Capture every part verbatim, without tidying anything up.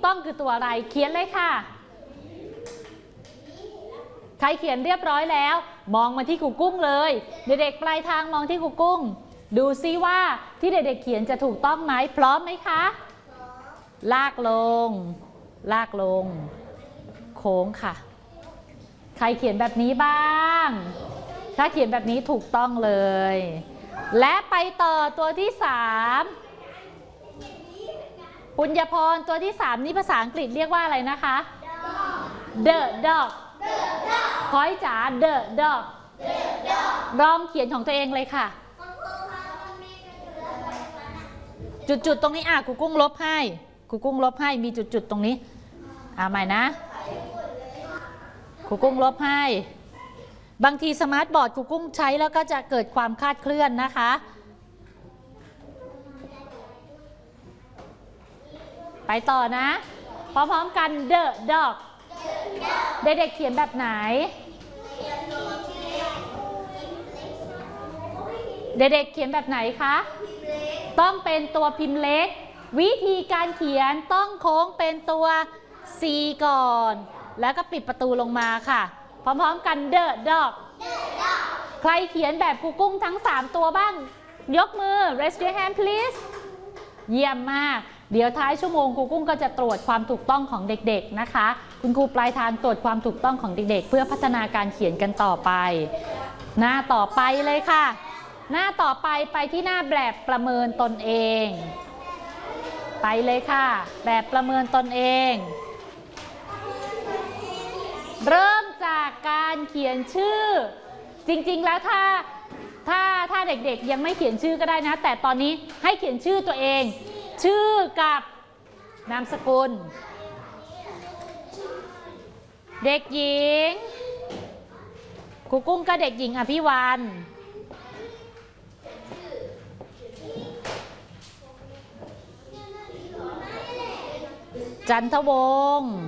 ต้องคือตัวอะไรเขียนเลยค่ะใครเขียนเรียบร้อยแล้วมองมาที่ครูกุ้งเลยเด็กๆปลายทางมองที่ครูกุ้งดูซิว่าที่เด็กๆเขียนจะถูกต้องไหมพร้อมไหมคะลากลงลากลงโค้งค่ะใครเขียนแบบนี้บ้างถ้าเขียนแบบนี้ถูกต้องเลยและไปต่อตัวที่สามปุญญพรตัวที่สามนี่ภาษาอังกฤษเรียกว่าอะไรนะคะ the dog พอยจ๋า the dog ลองเขียนของตัวเองเลยค่ะจุดๆตรงนี้อ่ะครูกุ้งลบให้ครูกุ้งลบให้มีจุดๆตรงนี้อ่ะใหม่นะครูกุ้งลบให้บางทีสมาร์ทบอร์ดครูกุ้งใช้แล้วก็จะเกิดความคลาดเคลื่อนนะคะไปต่อนะพร้อมๆกัน the dog เด็กๆเขียนแบบไหนเด็กๆเขียนแบบไหนคะต้องเป็นตัวพิมพ์เล็กวิธีการเขียนต้องโค้งเป็นตัว C ก่อนแล้วก็ปิดประตูลงมาค่ะพร้อมๆกัน the dog ใครเขียนแบบครูกุ้งทั้งสามตัวบ้างยกมือ raise your hand please เยี่ยมมากเดี๋ยวท้ายชั่วโมงครูกุ้งก็จะตรวจความถูกต้องของเด็กๆนะคะคุณครูปลายทางตรวจความถูกต้องของเด็กๆเพื่อพัฒนาการเขียนกันต่อไปหน้าต่อไปเลยค่ะหน้าต่อไปไปที่หน้าแบบประเมินตนเองไปเลยค่ะแบบประเมินตนเองเริ่มจากการเขียนชื่อจริงๆแล้วถ้าถ้าถ้าเด็กๆยังไม่เขียนชื่อก็ได้นะแต่ตอนนี้ให้เขียนชื่อตัวเองชื่อกับนามสกุลเด็กหญิงครูกุ้งก็เด็กหญิงอภิวรรณจันทวงศ์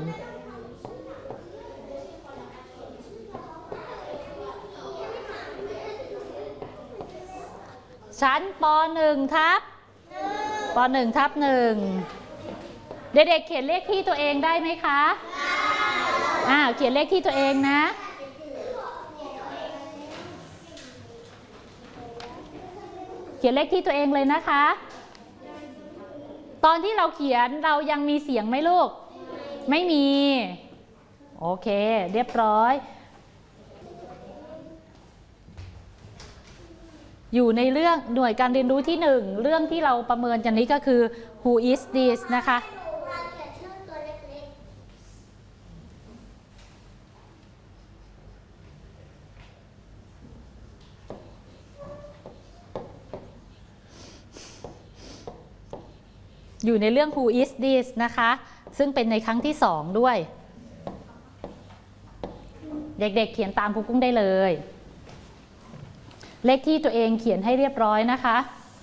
ชั้นป.หนึ่ง ทับป.หนึ่ง ทับหนึ่งเด็กๆเขียนเลขที่ตัวเองได้ไหมคะอ่าเขียนเลขที่ตัวเองนะเขียนเลขที่ตัวเองเลยนะคะตอนที่เราเขียนเรายังมีเสียงไหมลูกไม่มีโอเคเรียบร้อยอยู่ในเรื่องหน่วยการเรียนรู้ที่หนึ่งเรื่องที่เราประเมินกันนี้ก็คือ who is this นะคะอยู่ในเรื่อง who is this นะคะซึ่งเป็นในครั้งที่สองด้วยเด็กๆเขียนตามครูกุ้งได้เลยเลขที่ตัวเองเขียนให้เรียบร้อยนะคะ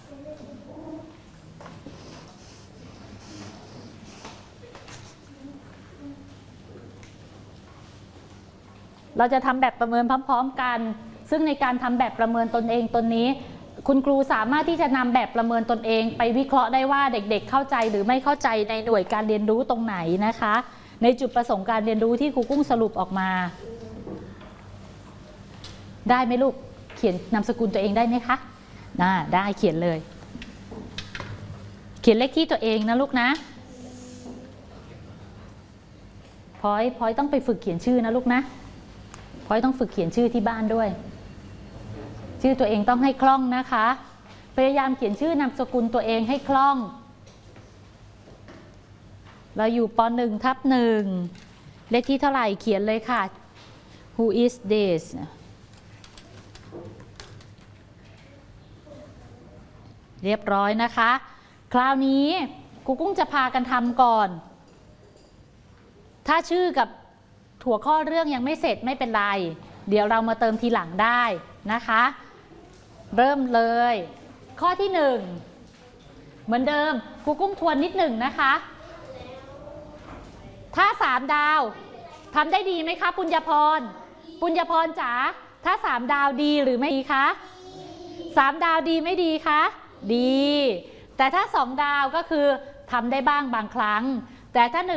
เราจะทำแบบประเมินพร้อมๆกันซึ่งในการทำแบบประเมินตนเองตนนี้คุณครูสามารถที่จะนำแบบประเมินตนเองไปวิเคราะห์ได้ว่าเด็กๆเข้าใจหรือไม่เข้าใจในหน่วยการเรียนรู้ตรงไหนนะคะในจุดประสงค์การเรียนรู้ที่ครูกุ้งสรุปออกมาได้ไหมลูกเขียนนามสกุลตัวเองได้ไหมคะน่าได้เขียนเลยเขียนเลขที่ตัวเองนะลูกนะพลอยพลอยต้องไปฝึกเขียนชื่อนะลูกนะพลอยต้องฝึกเขียนชื่อที่บ้านด้วยชื่อตัวเองต้องให้คล่องนะคะพยายามเขียนชื่อนามสกุลตัวเองให้คล่องเราอยู่ป.หนึ่ง ทับหนึ่งเลขที่เท่าไหร่เขียนเลยค่ะ who is thisเรียบร้อยนะคะคราวนี้ครูกุ้งจะพากันทำก่อนถ้าชื่อกับหัวข้อเรื่องยังไม่เสร็จไม่เป็นไรเดี๋ยวเรามาเติมทีหลังได้นะคะเริ่มเลยข้อที่หนึ่งเหมือนเดิมครูกุ้งทวนนิดหนึ่งนะคะถ้าสามดาวทำได้ดีไหมคะปุญญพรปุญญพรจ๋าถ้าสามดาวดีหรือไม่ดีคะสามดาวดีไม่ดีคะดีแต่ถ้าสองดาวก็คือทำได้บ้างบางครั้งแต่ถ้าหนึ่ง